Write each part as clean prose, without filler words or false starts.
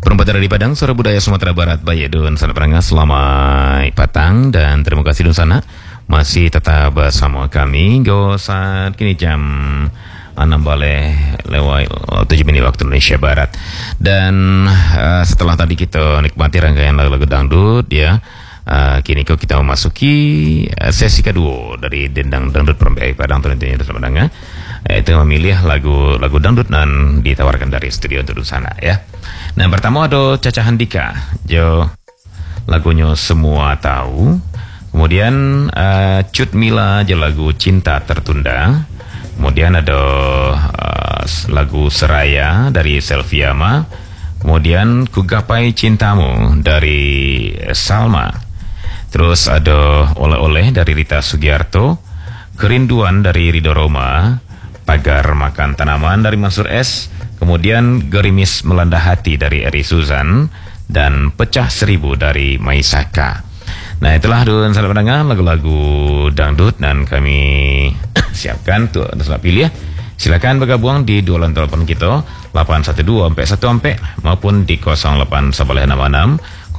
Perempat dari Padang, Suara Budaya Sumatera Barat, Bayedun, Sana Perangga, selamat petang dan terima kasih Dun Sana masih tetap bersama kami. Saat kini jam 6 lewat 7 menit waktu Indonesia Barat. Dan setelah tadi kita nikmati rangkaian lagu-lagu dangdut ya, kini kita memasuki sesi kedua dari Dendang Dangdut Perempat Padang tentunya Dun Sana, yaitu memilih lagu dangdut dan ditawarkan dari studio Dun Sana ya. Nah, pertama ada Caca Handika, jo lagunya Semua Tahu. Kemudian Cut Mila, jo lagu Cinta Tertunda. Kemudian ada lagu Seraya dari Selviama. Kemudian Ku Gapai Cintamu dari Salma. Terus ada Oleh-oleh dari Rita Sugiarto. Kerinduan dari Ridho Roma. Pagar Makan Tanaman dari Mansur S. Kemudian Gerimis Melanda Hati dari Eri Suzan. Dan Pecah Seribu dari Maisaka. Nah, itulah Dun Sana Pendengar lagu-lagu dangdut dan kami siapkan untuk Anda pilih ya. Silakan bergabung di dua line telepon kita 812-41 maupun di 081166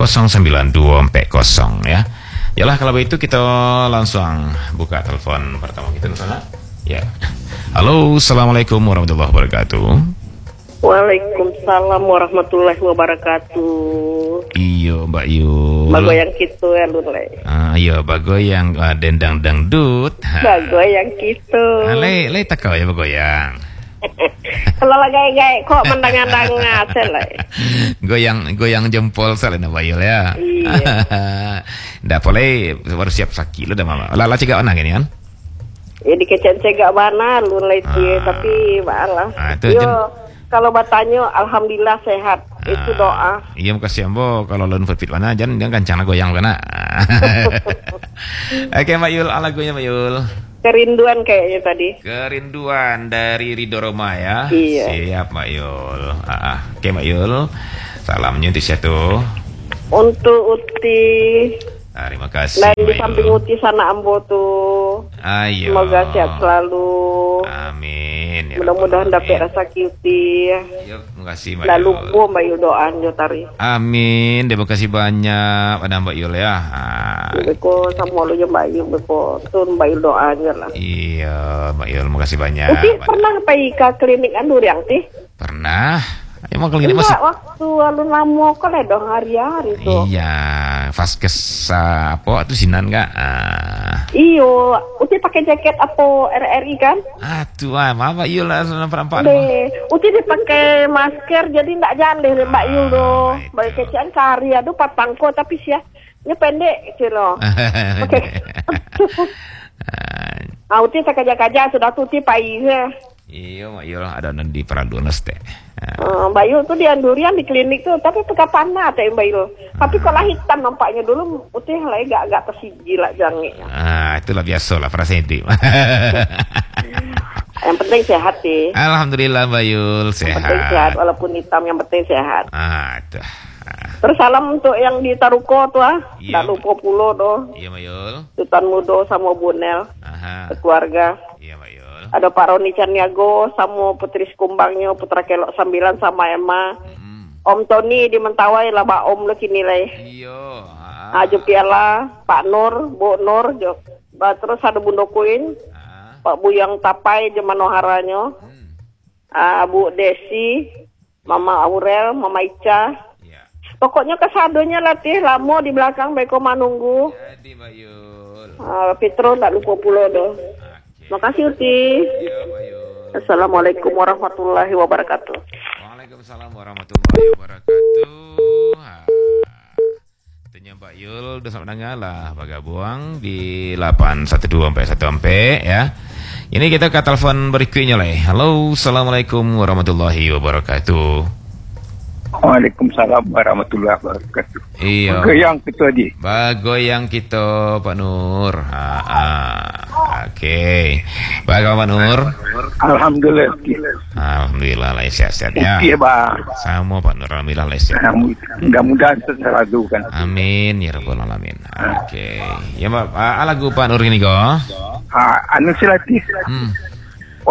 09240 ya. Yalah, kalau begitu kita langsung buka telepon pertama kita di sana. Ya. Halo, Assalamualaikum warahmatullahi wabarakatuh. Waalaikumsalam warahmatullahi wabarakatuh. Iyo Mbak Yul. Bagoyang gitu ya Lulai. Iya bagoyang dendang dangdut. Bagoyang gitu. Le takau ya bagoyang. Kalau lagi kok mendang-dang selai. Goyang jempol salena Mbak Yul ya. Iya. Ndak boleh baru siap saki lu dah mama. Lala cegak onang ini kan. Ya dikecen cegak mana Lulai sih tapi malah. Yo kalau batanya alhamdulillah sehat. Itu doa. Iya makasih ambo kalau lon fit mana jangan kancana goyang kana. Oke Mbak Yul, lagunya Mbak Yul. Kerinduan kayaknya tadi. Kerinduan dari Ridho Roma ya. Iya. Siap Mbak Yul. Oke Mbak Yul. Salamnya di situ. Untuk Uti. Terima kasih. Dan di samping Uti sana Ambo tuh. Ayo. Semoga sehat selalu. Amin. Ya Mudah-mudahan dapat rasa cuti. Yuk, terima kasih Mbak Lalu Yul. Mbak Yul doan Jotari. Amin. Terima kasih banyak pada Mbak Yul ya. Beko sama lu Mbak Yul beko tun Mbak Yul doanya lah. Iya, Mbak Yul, makasih banyak. Uti pernah pergi ke klinik Anduriang tih? Pernah. Ayo mau klinik Enggak, masih. waktu alun lamo kok dong hari-hari tuh. Iya, Vaskes apa itu Sinan enggak? Iyo, Uti pakai jaket apa RRI kan? Aduh, maaf Mbak Yul lah, perempuan. Uti dipakai masker jadi enggak jalan Mbak Yul doh. Baik kecian kari aduh patangko tapi sih ini pendek cilo. Oke. Uti sakaja-kaja sudah tuti pai ya. Iya, Mbak Yul ada di Pradonas teh. Mbak Yul tuh di Andurian di klinik tuh, tapi pekapan teh Mbak Yul. Tapi kalau hitam nampaknya dulu, Uti lagi agak tersiji lah jange. Itulah biasa lah itu. Yang penting sehat sih. Alhamdulillah Mbak Yul sehat. Yang penting sehat, walaupun hitam yang penting sehat. Tuh. Terus salam untuk yang di Taruko tuh Iya. Tak lupa pulo tuh. Iya Mbak Yul. Sultan Mudo sama Bunel, keluarga. Iya Mbak Yul. Ada Pak Roni Caniago sama Putri Sekumbangnya, Putra Kelok 9 sama Emma. Om Tony di Mentawai lah Mbak Om lo kini lah. Iya. Aju Piala, Pak Nur, Bu Nur, terus ada Bundo Queen, Pak Buyang Tapai, Jemanoharanya, Bu Desi, Mama Aurel, Mama Ica. Pokoknya kesadonya latih lamo di belakang Beko Manunggu. Jadi Mbak Yul. Petro tak lupa pulau doh. Makasih Uti. Iya Mbak Yul. Assalamualaikum warahmatullahi wabarakatuh. Waalaikumsalam warahmatullahi wabarakatuh. Tentunya Mbak Yul udah sama dengan lah bergabung di 812 ya. Ini kita ke telepon berikutnya lah. Halo, Assalamualaikum warahmatullahi wabarakatuh. Waalaikumsalam warahmatullahi wabarakatuh. Iya. Bagoyang kita di. Bagoyang kita Pak Nur. Oke. Bagaimana Pak Nur? Alhamdulillah. Alhamdulillah lah sehat-sehat ya. Iya bah. Sama Pak Nur, alhamdulillah lah sehat. Mudah-mudahan selalu kan. Amin ya rabbal alamin. Oke. Ya Mbak, lagu Pak Nur ini kok. Anu silatis.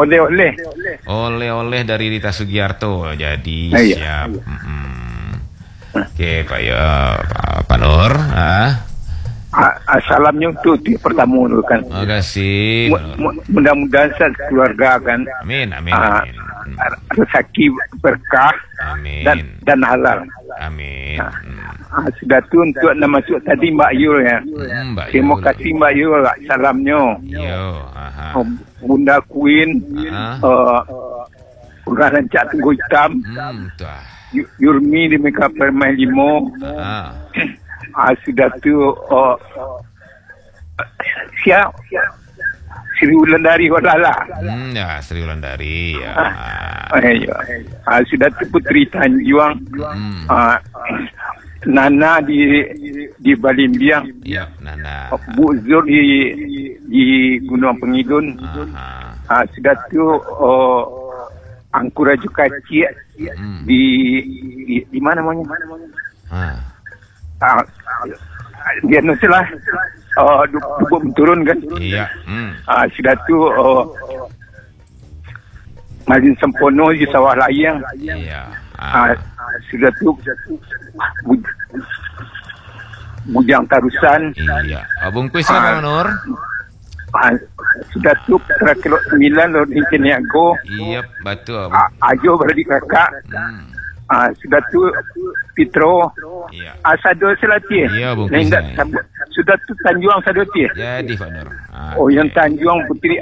Oleh-oleh dari Rita Sugiarto. Jadi siap. Oke, Pak Nur. Salamnya untuk di pertama dulu kan. Terima kasih. Mudah-mudahan keluarga kan. Amin. Rezeki berkah Amin. dan halal. Amin. Sudah tu untuk nama masuk tadi Mbak Yul ya. Mbak Terima Yul. kasih Mbak Yul salamnya. Yo, Bunda Queen, Urang Rancak Tunggu Hitam, tuh. Yurmi di Mega Permain Limo. Sudah tu siap Sri Wulandari Walala. Ya, Sri Wulandari ya. Sudah tu Putri Tanjuang. Nana di Balimbiang. Ya, Nana. Bu Zur di Gunung Pengidun. Sudah tu Angkura juga Cik di mana namanya? Dia nusilah dubuk turun kan. Iya. Sudah tu Mazin Sempono di Sawah Layang. Iya. Sudah tu Bujang Tarusan. Iya. Abang kuis Pak Nur. Sudah tu Kilo 9 Lord Inceniago. Iya, betul. Ajo beradik kakak. Sudah tu Pitro. Iya. Sado Selati. Iya, Bung Lain Pisai. sudah tu Tanjuang Sadoti. Jadi Pak Nur. Yang Tanjuang Putri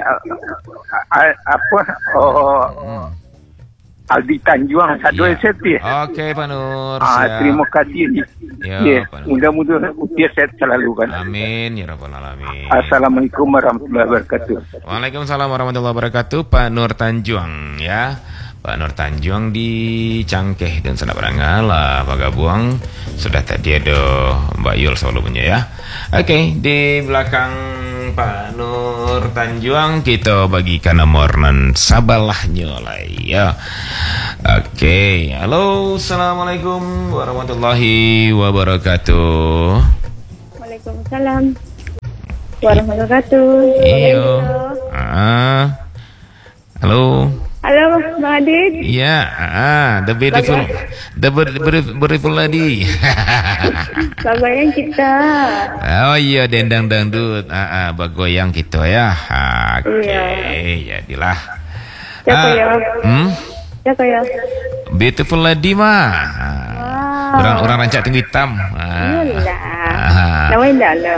Aldi Tanjuang Sado Selati. Oke, Pak Nur. Siap. Terima kasih. Ya, Pak Nur. Mudah-mudahan utia sehat selalu kan. Amin ya rabbal alamin. Assalamualaikum warahmatullahi wabarakatuh. Waalaikumsalam warahmatullahi wabarakatuh. Pak Nur Tanjuang ya. Pak Nur Tanjuang di Cangkeh dan Sana Barangala Pak Gabuang. Sudah tadi ada Mbak Yul sebelumnya ya. Oke, di belakang Pak Nur Tanjuang kita bagikan nomor nan sabalahnya lah ya. Oke, halo, assalamualaikum warahmatullahi wabarakatuh. Waalaikumsalam warahmatullahi wabarakatuh. Iyo. Halo. Halo, Bang Adit. Ya, the beautiful lady. Bagoyang kita. Oh iya, dendang dangdut. Bagoyang kita ya. Oke, jadilah. Siapa ya? Siapa ya? Beautiful lady mah. Orang rancak tinggi hitam. Namanya Dalo.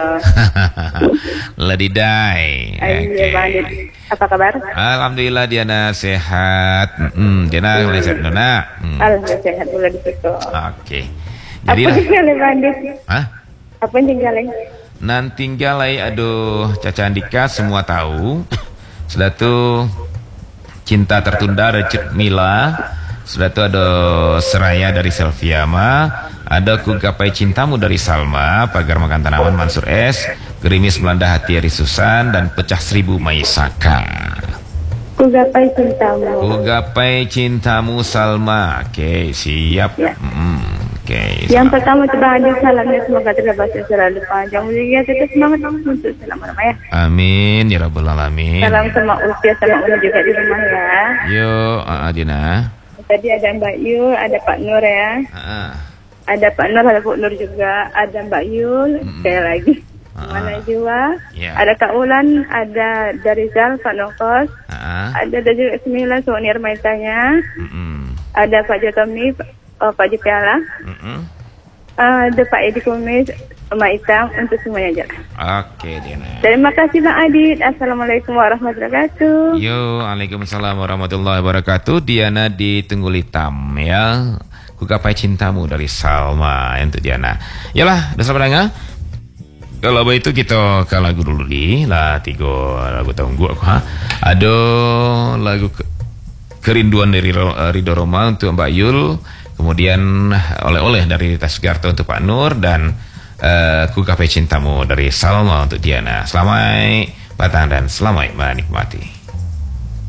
Lady Dai. Iya, Bang Adit. Apa kabar? Alhamdulillah Diana sehat. Diana mulai sehat Nona. Alhamdulillah sehat pula di situ. Oke. Apa Jadilah. tinggalin, Bang Adit? Apa yang tinggalin? Nan tinggal aduh Caca Andika semua tahu. Sudah tuh Cinta Tertunda dari Cik Mila. Sudah tuh ada Seraya dari Selviama. Ada Ku Gapai Cintamu dari Salma. Pagar Makan Tanaman Mansur S. Gerimis Melanda Hati dari Susan. Dan Pecah Seribu Maisaka. Ku gapai cintamu. Ku Gapai Cintamu Salma. Oke, siap ya. Oke. Yang pertama tuh Bang Adit, salamnya semoga terdapat selalu panjang usia, tetap semangat untuk selama-lama ya. Amin ya rabbal alamin. Salam sama Usia sama Unu juga di rumah ya. Yo, Adina. Tadi ada Mbak Yul, ada Pak Nur ya. Ada Pak Nur, ada Bu Nur juga, ada Mbak Yul, sekali lagi. Mana Jiwa, ada Kak Ulan, ada dari Zal, Pak Nokos, ada dari Ismila, Sonir Maitanya, ada Pak Jotomi, Pak Jipiala, ada Pak Edi Kumis, Mbak Itang, untuk semuanya aja. Oke, Dina. Terima kasih Bang Adit. Assalamualaikum warahmatullahi wabarakatuh. Yo, waalaikumsalam warahmatullahi wabarakatuh. Diana di Tunggul Hitam ya. Ku Gapai Cintamu dari Salma untuk Diana. Yalah, udah selesai nggak? Kalau begitu kita ke lagu dulu lah 3 lagu tunggu aku Ada lagu Kerinduan dari Ridho Roma untuk Mbak Yul. Kemudian oleh-oleh dari Rita Sugarto untuk Pak Nur. Dan Ku Gapai Cintamu dari Salma untuk Diana. Selamat petang dan selamat menikmati.